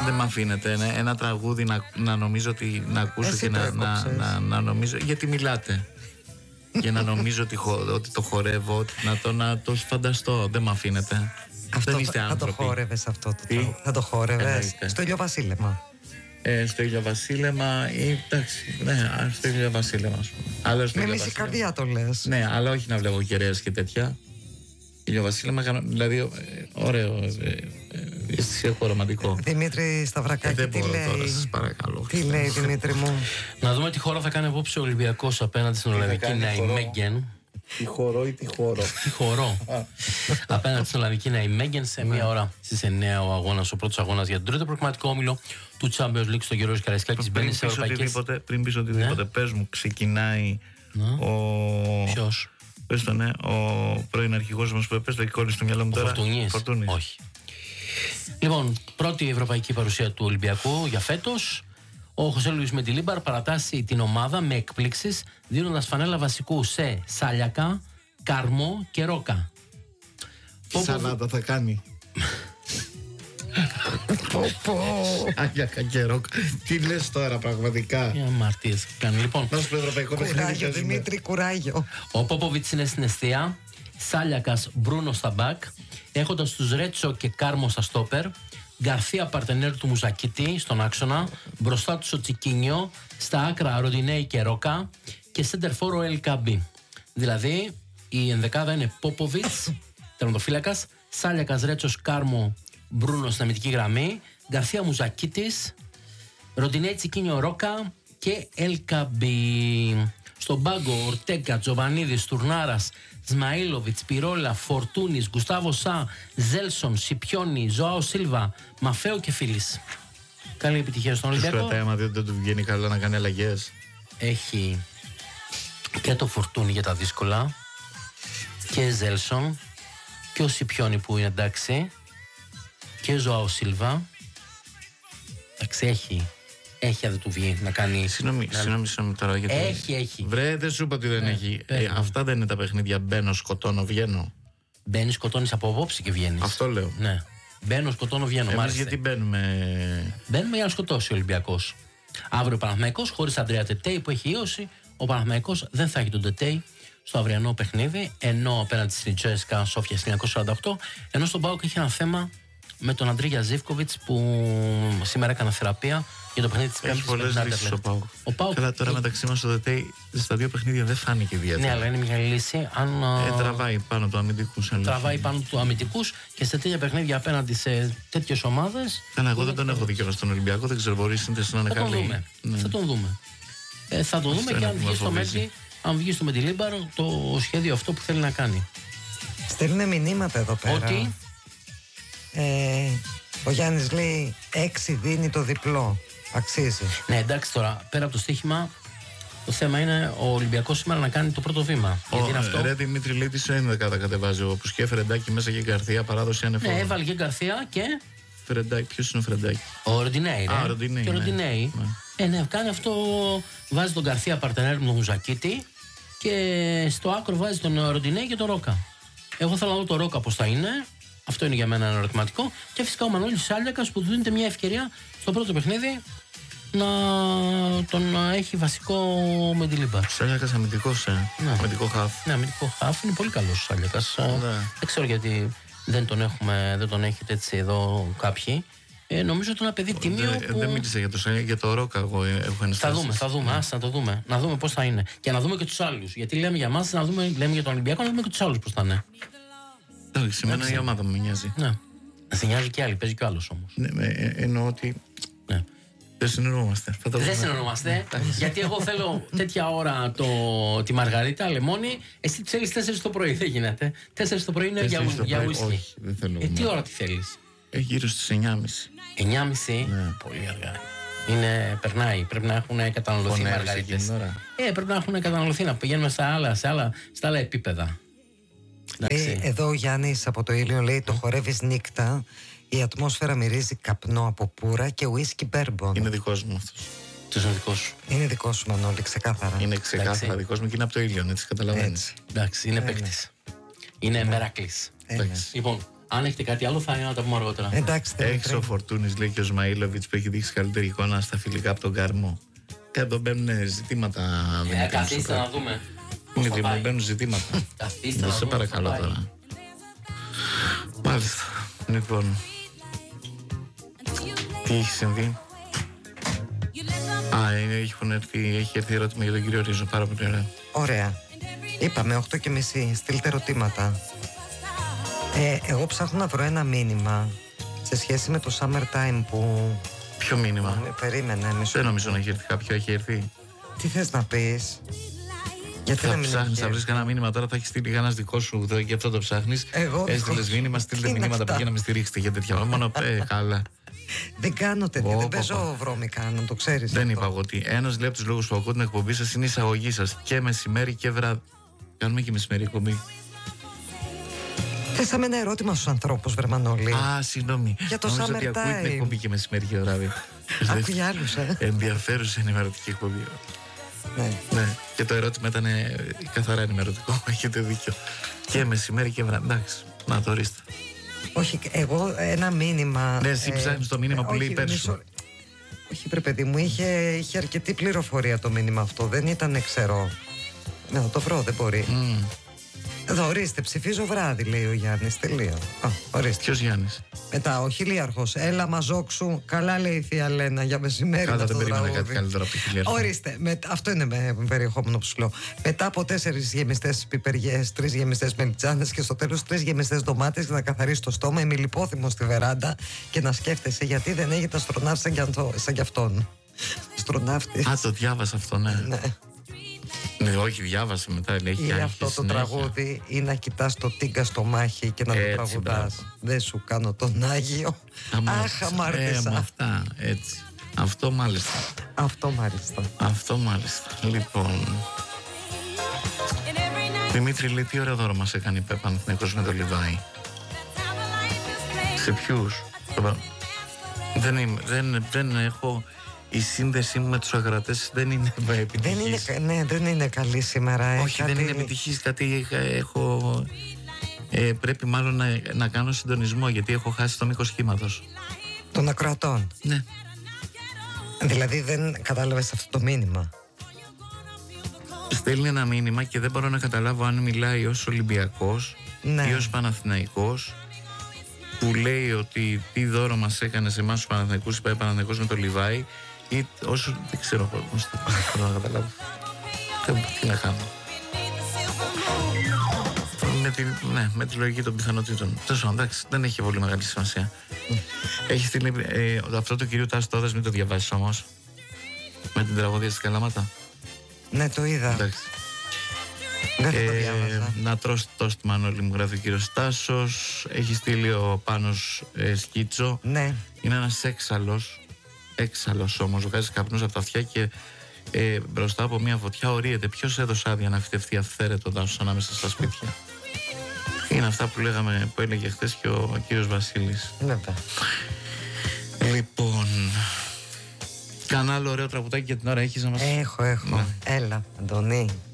Δεν μ' αφήνετε ένα τραγούδι να νομίζω ότι να ακούσω. Εσύ και να νομίζω. Γιατί μιλάτε. Για να νομίζω ότι το χορεύω, να το φανταστώ. Δεν μ' αφήνετε. Δεν είστε άνθρωποι. Θα το χόρευες αυτό το τραγούδι? Θα το χόρευες στο ηλιοβασίλεμα? Στο ηλιοβασίλεμα, εντάξει, ναι, στο ηλιοβασίλεμα. Με μισή καρδιά το λες. Ναι, αλλά όχι να βλέπω κεραίες και τέτοια. Ηλιοβασίλεμα, δηλαδή, ωραίο, αισθησιακό, ρομαντικό. Δημήτρη Σταυρακάκη, τι λέει? Τώρα, σας παρακαλώ. Τι λέει, Δημήτρη μου? Να δούμε τι χώρο θα κάνει απόψε ο Ολυμπιακός απέναντι στην Ολλανδική Ναϊμέγγεν. Τι χορό ή τι χώρο? Τι χορό. Απέναντι στην Ολλανδική Ναϊμέγγεν σε μία ώρα στις 9 ο αγώνας, ο πρώτος αγώνας για τον τρίτο προκριματικό όμιλο του Champions League στο Γερόης Καραϊσκάκης. Μπαίνει σε ευρωπαϊκές. Πριν πεις οτιδήποτε, πες μου, ξεκινάει Ποιος? Πες το, ναι, ο πρώην αρχηγός μας που πες το εικόνι στο μυαλό μου τώρα. Φορτούνης. Όχι. Λοιπόν, πρώτη ευρωπαϊκή παρουσία του Ολυμπιακού για φέτος. Ο Χωσέ Λουίς Μεντιλίμπαρ παρατάσσει την ομάδα με εκπλήξεις, δίνοντας φανέλα βασικού σε Σάλιακα, Κάρμο και Ρόκα. Σαλάτα θα κάνει. Άγιακα και Ρόκα. Τι λες τώρα πραγματικά? Για αμαρτίες κάνει. Λοιπόν, κουράγιο, Δημήτρη, κουράγιο. Ο Πόποβιτς είναι στην εστία. Σάλιακας, Μπρούνο στα μπακ, έχοντας τους Ρέτσο και Κάρμο στα στόπερ, Γκαρθία παρτενέρ του Μουζακίτη στον άξονα, μπροστά του ο Τσικίνιο, στα άκρα Ροντινέη και Ρόκα και σέντερφορ ο Ελκαμπή. Δηλαδή η ενδεκάδα είναι Πόποβιτς, τερματοφύλακας, Σάλιακας, Ρέτσος, Κάρμο, Μπρούνο στην αμυντική γραμμή, Γκαρθία, Μουζακίτης, Ροντινέη, Τσικίνιο, Ρόκα και Ελκαμπή. Στον πάγκο Ορτέγκα, Τζοβανίδης, Τουρνάρας, Σμαΐλοβιτς, Πυρόλα, Φορτούνης, Γκουστάβο Σα, Ζέλσον, Σιπιόνι, Ζωάο Σίλβα, Μαφέο και Φίλης. Καλή επιτυχία στον Ολυμπιακό. Τους κρατάει, άμα δεν του βγαίνει καλά να κάνει αλλαγές. Έχει και το Φορτούνι για τα δύσκολα και Ζέλσον και ο Σιπιόνι που είναι εντάξει και Ζωάο Σίλβα. Εντάξει, έχει αν δεν του βγει να κάνει. Συγγνώμη τώρα. Γιατί έχει. Βρε, δεν σου είπα ότι δεν έχει. Αυτά δεν είναι τα παιχνίδια. Μπαίνω, σκοτώνω, βγαίνω. Μπαίνει, σκοτώνει από απόψη και βγαίνει. Αυτό λέω. Ναι. Μπαίνω, σκοτώνω, βγαίνω. Εμείς γιατί μπαίνουμε? Μπαίνουμε για να σκοτώσει ο Ολυμπιακός. Αύριο ο Παναθηναϊκός χωρίς Αντρέα Τετέι που έχει ίωση. Ο Παναθηναϊκός δεν θα έχει τον Τετέι στο αυριανό παιχνίδι. Ενώ απέναντι στην Τσέσκα Σόφια 1948. Ενώ στον ΠΑΟΚ έχει ένα θέμα με τον Αντρίγια Ζίβκοβιτς που σήμερα έκανε θεραπεία για το παιχνίδι της Πέμπτης. Έχει πολλές λύσεις ο ΠΑΟΚ. Καλά, τώρα μεταξύ μας ο Δετέι στα δύο παιχνίδια δεν φάνηκε ιδιαίτερα. Ναι, αλλά είναι μια λύση. Αν τραβάει πάνω του αμυντικούς. Τραβάει πάνω του αμυντικούς και σε τέτοια παιχνίδια απέναντι σε τέτοιες ομάδες. Καλά, εγώ δεν τον έχω δικαίωμα στον Ολυμπιακό, δεν ξέρω, μπορεί η σύνθεση να είναι καλή. Θα τον δούμε. Θα τον δούμε και αν βγει στο Μεντιλίμπαρ το σχέδιο αυτό που θέλει να κάνει. Στέλνουν μηνύματα εδώ πέρα. Ότι ο Γιάννης λέει 6 δίνει το διπλό. Αξίζει. Ναι, εντάξει, τώρα πέρα από το στοίχημα, το θέμα είναι ο Ολυμπιακός σήμερα να κάνει το πρώτο βήμα. Γιατί είναι αυτό. Ρε Δημήτρη, λέει τι σε 11 κατεβάζει. Όπως και Φρεντάκι μέσα και Γκαρθία, παράδοση ανεφόρων. Ναι, έβαλε και Γκαρθία και. Φρεντάκι, ποιος είναι ο Φρεντάκι? Ο Ροντινέη. Και ο Ροντινέη. Ναι, κάνει αυτό. Βάζει τον Γκαρθία παρτενέρ με τον Μουζακίτη και στο άκρο βάζει τον Ροντινέη και τον Ρόκα. Εγώ θέλω να δω τον Ρόκα πώς θα είναι. Αυτό είναι για μένα ένα ερωτηματικό. Και φυσικά ο Μανώλης Σάλιακας που του δίνεται μια ευκαιρία στο πρώτο παιχνίδι να τον έχει βασικό Μεντιλίμπαρ. Σάλιακας αμυντικός, αμυντικό χαφ. Ναι, αμυντικό χαφ. Είναι πολύ καλός ο Σάλιακας. Δεν ξέρω γιατί δεν τον έχετε έτσι εδώ κάποιοι. Νομίζω ότι είναι ένα παιδί τιμίο. Δεν μίλησα για το Σάλιακα, για το Ρόκα. Εγώ έχω ενστάσεις. Θα δούμε. Άστα, το δούμε. Να δούμε πώς θα είναι. Και να δούμε και τους άλλους. Γιατί λέμε για εμάς, λέμε για τον Ολυμπιακό, να δούμε και τους άλλους πώς θα είναι. Εντάξει, εμένα η ομάδα μου με νοιάζει. Ναι. Να σε νοιάζει και άλλοι, παίζει και ο άλλος όμως. Ναι, εννοώ ότι. Ναι. Δεν συνεννοούμαστε. Δεν συνεννοούμαστε. Γιατί εγώ θέλω τέτοια ώρα τη Μαργαρίτα, λεμόνι. Εσύ θέλεις 4 το πρωί, δεν γίνεται. 4 το πρωί είναι για ουίσκι. Όχι, δεν θέλω. Τι ώρα τι θέλεις? Γύρω στις 9.30. 9.30. Πολύ αργά. Περνάει. Πρέπει να έχουν καταναλωθεί οι μαργαρίτες. Πρέπει να έχουν καταναλωθεί, να πηγαίνουμε στα άλλα επίπεδα. Εδώ ο Γιάννης από το Ήλιο λέει: το χορεύεις νύχτα. Η ατμόσφαιρα μυρίζει καπνό από πουρα και ουίσκι μπέρμπον. Είναι δικός μου αυτός. Τι είναι δικός σου? Είναι δικός σου, Μανώλη, ξεκάθαρα. Είναι ξεκάθαρα δικός μου και είναι από το Ήλιο, έτσι καταλαβαίνεις. Εντάξει, είναι παίκτης. Είναι μερακλής. Λοιπόν, Αν έχετε κάτι άλλο, θα να τα πούμε αργότερα. Εντάξει, Έξω ο Φορτούνης, λέει και ο Σμαήλοβιτς, που έχει δείξει καλύτερη εικόνα στα φιλικά από τον Καρμό. Και εδώ μπαίνουν ζητήματα. Καθίστε να δούμε. Μου μπαίνουν ζητήματα. Καθίστε να Σε δούμε. παρακαλώ τώρα. Μάλιστα. Λοιπόν. Τι έχει συμβεί? Έχει έρθει ερώτημα για τον κύριο Ρίζο. Πάρα πολύ ωραία. Ωραία. Είπαμε 8:30. Στείλτε ερωτήματα. Εγώ ψάχνω να βρω ένα μήνυμα σε σχέση με το Summertime που... Ποιο μήνυμα? Περίμενε μισό. Δεν νομίζω να έχει έρθει κάποιο. Έχει έρθει. Τι θες να πεις? Γιατί Θα ψάχνεις, θα βρεις κανένα μήνυμα τώρα, θα έχει στείλει κανένα δικό σου, και αυτό το ψάχνεις. Έστειλες μήνυμα, στείλτε μηνύματα που για να με στηρίξετε για τέτοια. Μόνο καλά. Δεν κάνω τέτοια, δεν παίζω βρώμικα, να το ξέρεις. Δεν είπα εγώ ότι ένας λέει από τους λόγους που ακούω την εκπομπή σας είναι η εισαγωγή σας. Και μεσημέρι και βράδυ. Κάνουμε και μεσημέρι εκπομπή. Θέσαμε ένα ερώτημα στους ανθρώπους, Βερμανόλη. Α, συγγνώμη. Για το Νόμιζα ότι ακούει την Summertime. εκπομπή και μεσημέρι και βράδυ. Άκου για άλλους, Ενδιαφέρουσα ενημερωτική εκπομπή. Ναι. Ναι. Και το ερώτημα ήταν καθαρά ενημερωτικό. Έχετε δίκιο. Και μεσημέρι και βράδυ. Εντάξει, να το ορίστε. Όχι, εγώ ένα μήνυμα. Ναι, εσύ ψάχνεις το μήνυμα που λέει υπέρ σου. Όχι, βρε παιδί μου, είχε αρκετή πληροφορία το μήνυμα αυτό. Δεν ήταν ξερό. Να το βρω, δεν μπορεί. Εδώ, ορίστε, ψηφίζω βράδυ, λέει ο Γιάννης. Τελεία. Ορίστε. Ποιος Γιάννης? Μετά, ο χιλίαρχος. Έλα, μαζόξου. Καλά, λέει η θεία Λένα, για μεσημέρι. Καλά, δεν περίμενα τραγούδι. κάτι καλύτερο από το χιλίαρχο. Ορίστε, αυτό είναι με περιεχόμενο που σου λέω. Μετά από 4 γεμιστές πιπεριές, 3 γεμιστές μελιτζάνες και στο τέλος 3 γεμιστές ντομάτες για να καθαρίσει το στόμα, ημιλιπόθυμο στη βεράντα και να σκέφτεσαι γιατί δεν έγινε αστροναύτη σαν κι αυτόν. Αστροναύτη. Α, το διάβασα αυτό, ναι. Ναι, όχι, διάβασε μετά. Ή αυτό το τραγούδι ή να κοιτάς το τίγκα στο μάχη και να το τραγουδάς. Δεν σου κάνω τον Άγιο. Αχ, αμάρτησα. Αυτά, έτσι. Αυτό μάλιστα. Αυτό μάλιστα. Λοιπόν. Δημήτρη, λέει, τι ωραίο δώρο μας έκανε η Πέπα Παναθηναϊκός με το Λιβάι. Σε ποιους? Δεν έχω... Η σύνδεσή μου με τους αγρατές δεν είναι επιτυχής. Δεν είναι καλή σήμερα. Όχι, δεν είναι επιτυχής. Κάτι έχω... πρέπει μάλλον να κάνω συντονισμό, γιατί έχω χάσει το μήκος κύματος. Των ακροατών. Ναι. Δηλαδή δεν κατάλαβες αυτό το μήνυμα. Στέλνει ένα μήνυμα και δεν μπορώ να καταλάβω αν μιλάει ως Ολυμπιακός ή ως Παναθηναϊκός, που λέει ότι τι δώρο μας έκανε σε εμάς τους Παναθηναϊκούς, είπε Παναθηναϊκός με το Λιβάι, ή όσο δεν ξέρω πώς θα να καταλάβω. Τι να κάνω. Με τη λογική των πιθανότητων. Τόσο, εντάξει, δεν έχει πολύ μεγάλη σημασία. Έχει στείλει αυτό το κύριο Τάσο Τόδας, μην το διαβάσεις όμως. Με την τραγωδία στην Καλαμάτα. Ναι, το είδα. Εντάξει. Δεν το διάβαζα. Να τρως το στη Μανώλη, μου γράφει ο κύριος Τάσος. Έχει στείλει ο Πάνος σκίτσο. Ναι. Είναι ένας έξαλλος όμως, βγάζει καπνούς από τα αυτιά και μπροστά από μια φωτιά ορίεται. Ποιος έδωσε άδεια να φυτευτεί αυθαίρετο δάσος ανάμεσα στα σπίτια? Είναι αυτά που λέγαμε, που έλεγε χθες και ο κύριος Βασίλης. Ναι. Λοιπόν, κανένα άλλο ωραίο τραγουδάκι για την ώρα έχεις να μας... Έχω. Ναι. Έλα, Αντωνή.